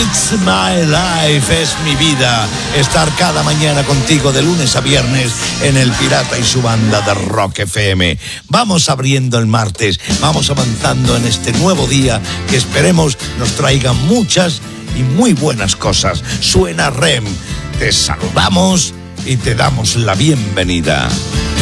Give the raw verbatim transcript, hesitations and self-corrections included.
It's my life, es mi vida. Estar cada mañana contigo de lunes a viernes en El Pirata y su banda de Rock F M. Vamos abriendo el martes, vamos avanzando en este nuevo día que esperemos nos traiga muchas y muy buenas cosas. Suena R E M. Te saludamos y te damos la bienvenida.